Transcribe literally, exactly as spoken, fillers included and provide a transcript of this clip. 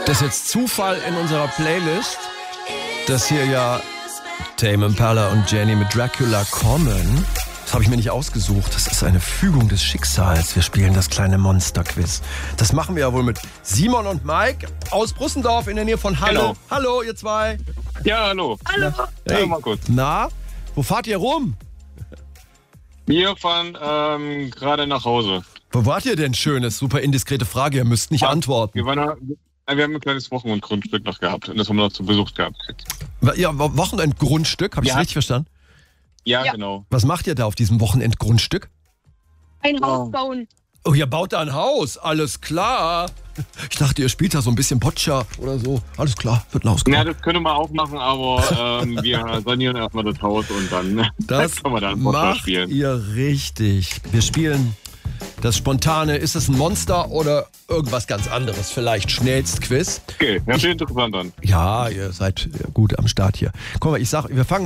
Das ist jetzt Zufall in unserer Playlist, dass hier ja Tame Impala und Jenny mit Dracula kommen. Das habe ich mir nicht ausgesucht. Das ist eine Fügung des Schicksals. Wir spielen das kleine Monster-Quiz. Das machen wir ja wohl mit Simon und Mike aus Brussendorf in der Nähe von Halle. Hallo. Hallo, ihr zwei. Ja, hallo. Hallo. Hey. Ja, mal kurz. Na, wo fahrt ihr rum? Wir fahren ähm, gerade nach Hause. Wo wart ihr denn Schönes? Super indiskrete Frage, ihr müsst nicht Ja, antworten. Wir, waren da, wir haben ein kleines Wochenendgrundstück noch gehabt. Und das haben wir noch zu Besuch gehabt. Ja, Wochenendgrundstück, habe ich Ja. das richtig verstanden? Ja, Ja. genau. Was macht ihr da auf diesem Wochenendgrundstück? Ein Oh. Haus bauen. Oh, ihr baut da ein Haus, alles klar. Ich dachte, ihr spielt da so ein bisschen Boccia oder so. Alles klar, wird ein Haus Ja, gebaut. das können wir auch machen, aber ähm, wir sanieren erstmal das Haus und dann Das können wir dann Boccia macht spielen. ihr richtig. Wir spielen das Spontane. Ist es ein Monster oder irgendwas ganz anderes? Vielleicht Schnellstquiz. Okay, hört sich interessant an. Ja, ihr seid gut am Start hier. Guck mal, ich sag, wir fangen